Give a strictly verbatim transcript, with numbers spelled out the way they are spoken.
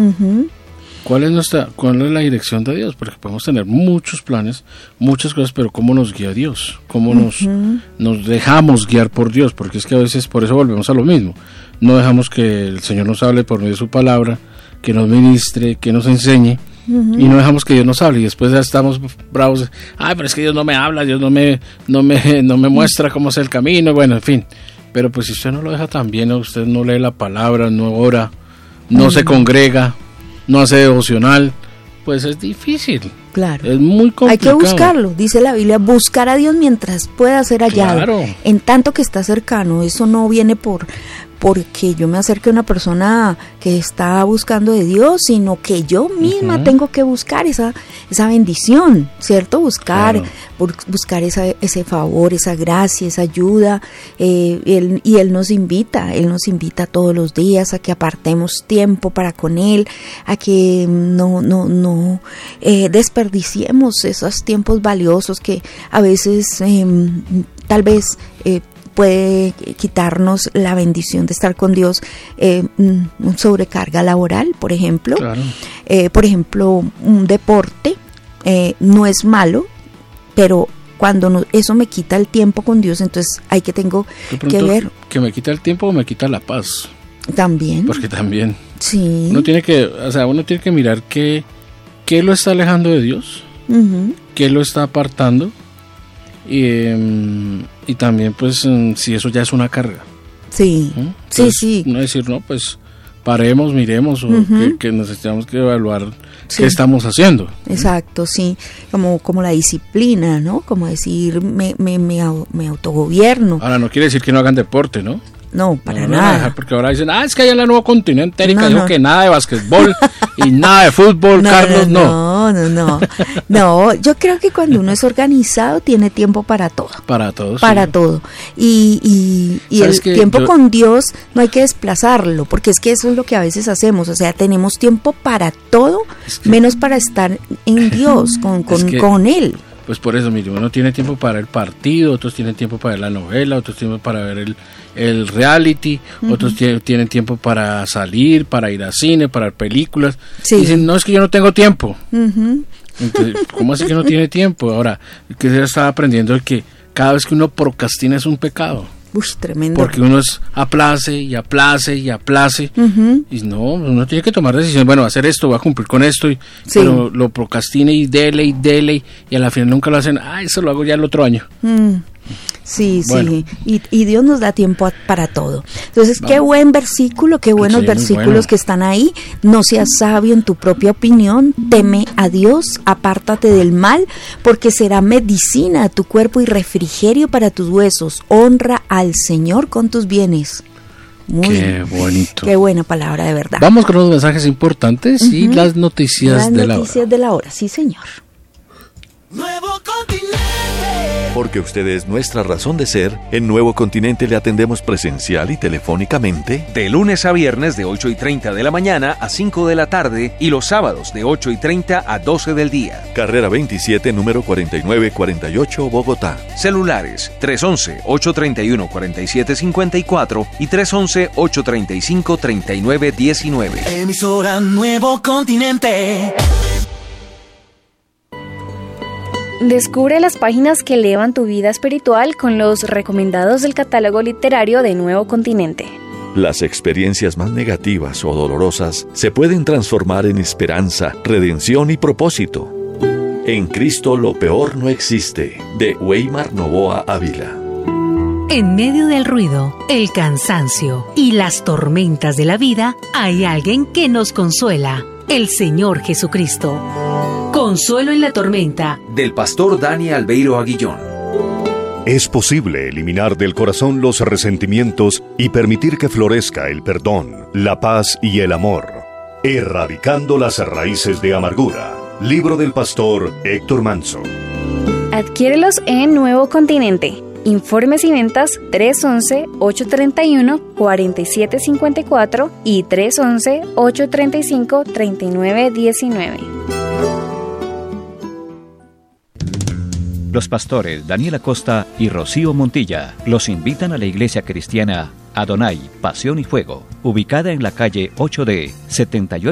Uh-huh. ¿Cuál es nuestra, cuál es la dirección de Dios? Porque podemos tener muchos planes, muchas cosas, pero ¿cómo nos guía Dios? ¿Cómo nos, uh-huh. nos dejamos guiar por Dios? Porque es que a veces por eso volvemos a lo mismo. No dejamos que el Señor nos hable por medio de su palabra, que nos ministre, que nos enseñe, uh-huh. y no dejamos que Dios nos hable. Y después ya estamos bravos. Ay, pero es que Dios no me habla, Dios no me, no me, no me muestra cómo es el camino. Bueno, en fin. Pero pues si usted no lo deja tan bien, usted no lee la palabra, no ora, no uh-huh. se congrega, no hace devocional, pues es difícil. Claro. Es muy complicado. Hay que buscarlo, dice la Biblia, buscar a Dios mientras pueda ser hallado. Claro. En tanto que está cercano, eso no viene por porque yo me acerque a una persona que está buscando de Dios, sino que yo misma uh-huh. tengo que buscar esa esa bendición, ¿cierto? Buscar claro. bu- buscar esa, ese favor, esa gracia, esa ayuda, eh, él, y Él nos invita, Él nos invita todos los días a que apartemos tiempo para con Él, a que no, no, no eh, desperdiciemos esos tiempos valiosos que a veces eh, tal vez eh, puede quitarnos la bendición de estar con Dios, eh, un sobrecarga laboral, por ejemplo. Claro. Eh, por ejemplo, un deporte eh, no es malo, pero cuando no, eso me quita el tiempo con Dios, entonces hay que tengo que ver. Que me quita el tiempo o me quita la paz. También. Porque también. Sí. Uno tiene que, o sea, uno tiene que mirar qué, qué lo está alejando de Dios, uh-huh. qué lo está apartando. Y, eh, y también pues si eso ya es una carga. Sí, ¿eh? Entonces, sí, sí. No decir, no, pues paremos, miremos, o uh-huh. que, que necesitamos que evaluar sí. qué estamos haciendo. Exacto, sí, como, como la disciplina, ¿no? Como decir, me, me, me, me autogobierno. Ahora, no quiere decir que no hagan deporte, ¿no? No, para no, nada. Dejar, porque ahora dicen, ah, es que allá en la Nuevo Continente Erika no, dijo no. que nada de basquetbol y nada de fútbol, no, Carlos, no. No, no, no. No, yo creo que cuando uno es organizado tiene tiempo para todo. Para todo, Para sí. todo. Y, y, y el tiempo yo... con Dios no hay que desplazarlo, porque es que eso es lo que a veces hacemos. O sea, tenemos tiempo para todo, es que... menos para estar en Dios, con, con, que... con Él. Pues por eso, mire, uno tiene tiempo para el partido, otros tienen tiempo para ver la novela, otros tienen para ver el, el reality, uh-huh. otros t- tienen tiempo para salir, para ir al cine, para ver películas. Sí. Dicen, no, es que yo no tengo tiempo. Uh-huh. Entonces, ¿cómo así que no tiene tiempo? Ahora, que se está aprendiendo el que cada vez que uno procrastina es un pecado. Uy, tremendo. Porque uno es aplace y aplace y aplace. Uh-huh. Y no, uno tiene que tomar decisiones. Bueno, hacer esto, voy a cumplir con esto. Y, sí. Pero lo procrastine y dele y dele. Y a la final nunca lo hacen. Ah, eso lo hago ya el otro año. Mm. Sí, bueno. sí, y, y Dios nos da tiempo a, para todo. Entonces, Vamos. Qué buen versículo, qué buenos sí, versículos bueno. que están ahí. No seas sabio en tu propia opinión, teme a Dios, apártate del mal, porque será medicina a tu cuerpo y refrigerio para tus huesos. Honra al Señor con tus bienes. Muy qué bonito. Qué buena palabra, de verdad. Vamos con los mensajes importantes uh-huh. y las noticias las de la hora. Las noticias de la hora, sí, señor. Nuevo Continente. Porque usted es nuestra razón de ser, en Nuevo Continente le atendemos presencial y telefónicamente. De lunes a viernes de ocho y treinta de la mañana a cinco de la tarde y los sábados de ocho y treinta a doce del día. Carrera veintisiete, número cuarenta y nueve cuarenta y ocho, Bogotá. Celulares tres once, ocho treinta y uno, cuarenta y siete cincuenta y cuatro y tres once, ocho treinta y cinco, treinta y nueve diecinueve. Emisora Nuevo Continente. Descubre las páginas que elevan tu vida espiritual con los recomendados del catálogo literario de Nuevo Continente. Las experiencias más negativas o dolorosas se pueden transformar en esperanza, redención y propósito. En Cristo lo peor no existe, de Weimar Novoa Ávila. En medio del ruido, el cansancio y las tormentas de la vida, hay alguien que nos consuela, el Señor Jesucristo. Consuelo en la tormenta, del pastor Dani Albeiro Aguillón. Es posible eliminar del corazón los resentimientos y permitir que florezca el perdón, la paz y el amor, erradicando las raíces de amargura. Libro del pastor Héctor Manso. Adquiérelos en Nuevo Continente. Informes y ventas tres once, ocho treinta y uno, cuarenta y siete cincuenta y cuatro y tres once, ocho treinta y cinco, treinta y nueve diecinueve. Los pastores Daniel Acosta y Rocío Montilla los invitan a la iglesia cristiana Adonai, Pasión y Fuego, ubicada en la calle ocho D, setenta y ocho